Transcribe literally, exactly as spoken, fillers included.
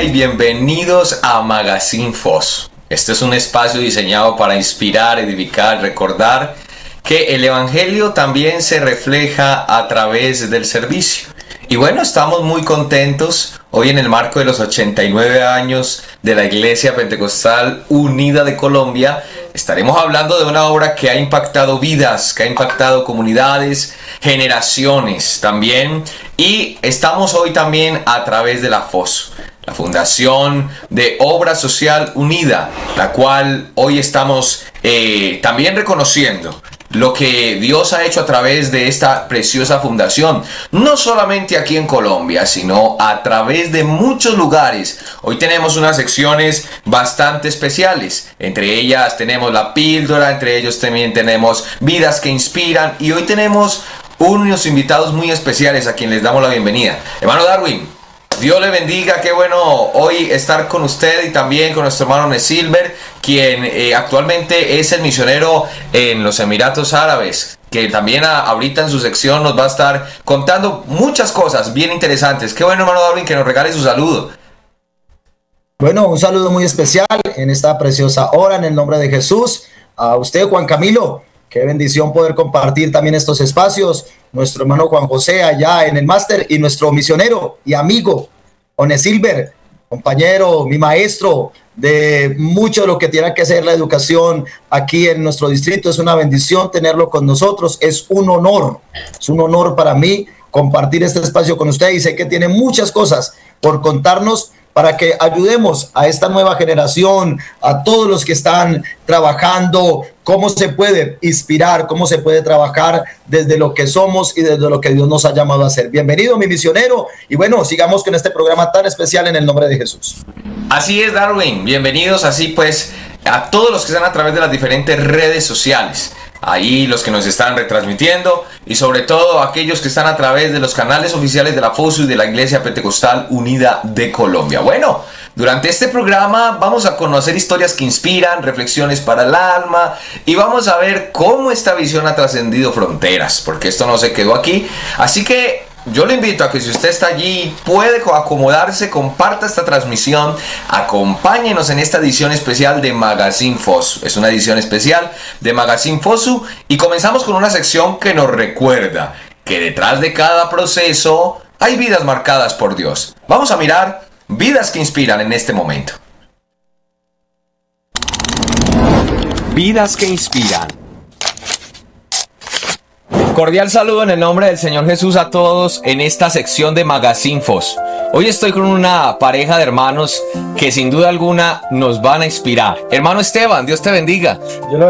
bendiga y bienvenidos a Magazine Fosu. Este es un espacio diseñado para inspirar, edificar, recordar que el Evangelio también se refleja a través del servicio. Y bueno, estamos muy contentos hoy en el marco de los ochenta y nueve años de la Iglesia Pentecostal Unida de Colombia. Estaremos hablando de una obra que ha impactado vidas, que ha impactado comunidades, generaciones también. Y estamos hoy también a través de la Fosu, la Fundación de Obra Social Unida, la cual hoy estamos eh, también reconociendo lo que Dios ha hecho a través de esta preciosa fundación, no solamente aquí en Colombia, sino a través de muchos lugares. Hoy tenemos unas secciones bastante especiales, entre ellas tenemos la píldora, entre ellos también tenemos vidas que inspiran, y hoy tenemos unos invitados muy especiales a quienes les damos la bienvenida. Hermano Darwin, Dios le bendiga, qué bueno hoy estar con usted y también con nuestro hermano Nesilber, quien eh, actualmente es el misionero en los Emiratos Árabes, que también a, ahorita en su sección nos va a estar contando muchas cosas bien interesantes. Qué bueno, hermano Darwin, que nos regale su saludo. Bueno, un saludo muy especial en esta preciosa hora, en el nombre de Jesús. A usted, Juan Camilo, qué bendición poder compartir también estos espacios. Nuestro hermano Juan José allá en el máster y nuestro misionero y amigo Onesilber, compañero, mi maestro de mucho de lo que tiene que ser la educación aquí en nuestro distrito. Es una bendición tenerlo con nosotros, es un honor, es un honor para mí compartir este espacio con usted, y sé que tiene muchas cosas por contarnos para que ayudemos a esta nueva generación, a todos los que están trabajando, cómo se puede inspirar, cómo se puede trabajar desde lo que somos y desde lo que Dios nos ha llamado a hacer. Bienvenido, mi misionero, y bueno, sigamos con este programa tan especial en el nombre de Jesús. Así es, Darwin, bienvenidos así pues a todos los que están a través de las diferentes redes sociales. Ahí los que nos están retransmitiendo, y sobre todo aquellos que están a través de los canales oficiales de la Fosu y de la Iglesia Pentecostal Unida de Colombia. Bueno, durante este programa vamos a conocer historias que inspiran, reflexiones para el alma, y vamos a ver cómo esta visión ha trascendido fronteras, porque esto no se quedó aquí. Así que yo le invito a que si usted está allí, puede acomodarse, comparta esta transmisión, acompáñenos en esta edición especial de Magazine Fosu. Es una edición especial de Magazine Fosu, y comenzamos con una sección que nos recuerda que detrás de cada proceso hay vidas marcadas por Dios. Vamos a mirar vidas que inspiran en este momento. Vidas que inspiran. Cordial saludo en el nombre del Señor Jesús a todos en esta sección de Magazine Fosu. Hoy estoy con una pareja de hermanos que sin duda alguna nos van a inspirar. Hermano Esteban, Dios te bendiga. Yo